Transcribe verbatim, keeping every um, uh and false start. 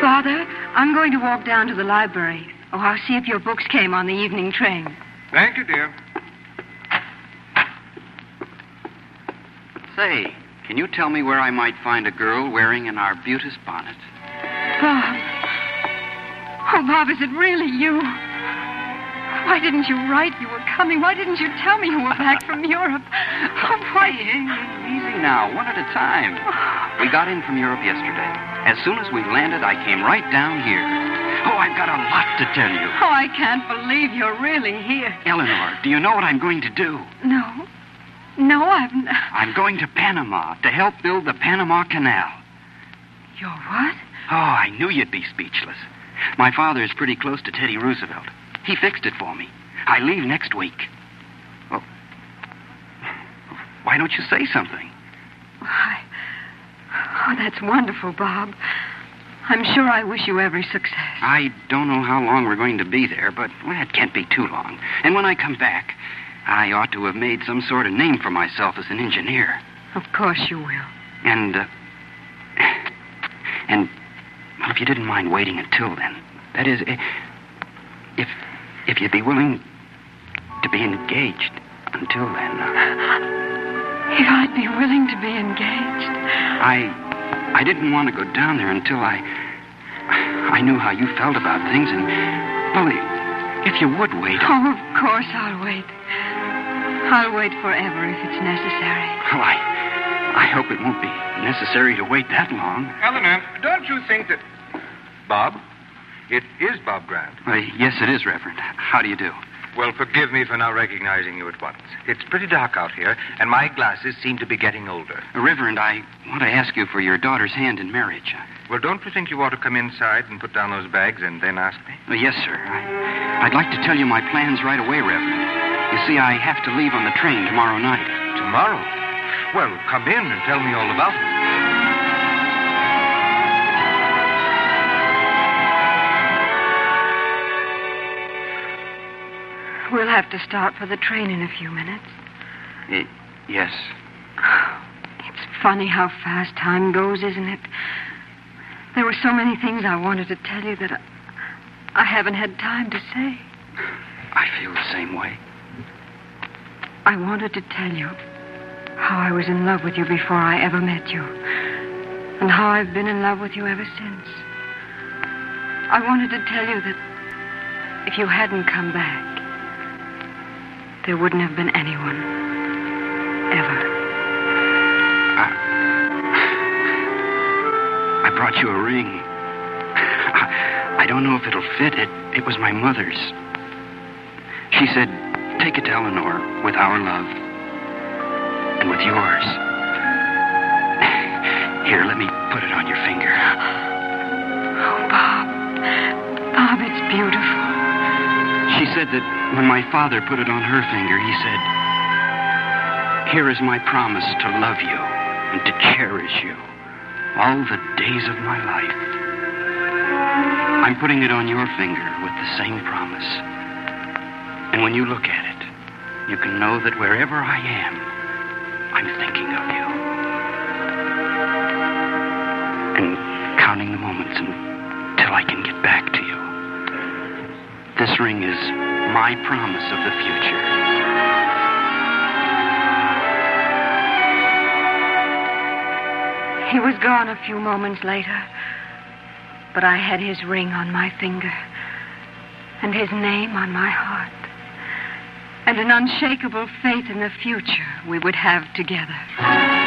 Father, I'm going to walk down to the library. Oh, I'll see if your books came on the evening train. Thank you, dear. Say, can you tell me where I might find a girl wearing an arbutus bonnet? Bob. Oh, Bob, is it really you? Why didn't you write you were coming? Why didn't you tell me you were back from Europe? Oh, why? Hey, hey, easy now, one at a time. We got in from Europe yesterday. As soon as we landed, I came right down here. Oh, I've got a lot to tell you. Oh, I can't believe you're really here. Eleanor, do you know what I'm going to do? No. No, I've not. I'm going to Panama to help build the Panama Canal. You're what? Oh, I knew you'd be speechless. My father is pretty close to Teddy Roosevelt. He fixed it for me. I leave next week. Well, why don't you say something? Why? Oh, that's wonderful, Bob. I'm sure I wish you every success. I don't know how long we're going to be there, but well, it can't be too long. And when I come back, I ought to have made some sort of name for myself as an engineer. Of course you will. And, uh, and, well, if you didn't mind waiting until then, that is, if, if you'd be willing to be engaged until then. If I'd be willing to be engaged. I, I didn't want to go down there until I, I knew how you felt about things, and, well, if you would wait. Oh, of course I'll wait. I'll wait forever if it's necessary. Well, I, I hope it won't be necessary to wait that long. Eleanor, don't you think that... Bob? It is Bob Grant. Uh, yes, it is, Reverend. How do you do? Well, forgive me for not recognizing you at once. It's pretty dark out here, and my glasses seem to be getting older. Uh, Reverend, I want to ask you for your daughter's hand in marriage. Well, don't you think you ought to come inside and put down those bags and then ask me? Uh, yes, sir. I, I'd like to tell you my plans right away, Reverend. You see, I have to leave on the train tomorrow night. Tomorrow? Well, come in and tell me all about it. We'll have to start for the train in a few minutes. Uh, yes. It's funny how fast time goes, isn't it? There were so many things I wanted to tell you that I, I haven't had time to say. I feel the same way. I wanted to tell you how I was in love with you before I ever met you, and how I've been in love with you ever since. I wanted to tell you that if you hadn't come back, there wouldn't have been anyone. Ever. I, I brought you a ring. I, I don't know if it'll fit. It, it was my mother's. She said, take it to Eleanor with our love and with yours. Here, let me put it on your finger. Oh, Bob. Bob, it's beautiful. She said that when my father put it on her finger, he said, here is my promise to love you and to cherish you all the days of my life. I'm putting it on your finger with the same promise. And when you look at it, you can know that wherever I am, I'm thinking of you. And counting the moments until I can get back to you. This ring is my promise of the future. He was gone a few moments later, but I had his ring on my finger and his name on my heart and an unshakable faith in the future we would have together.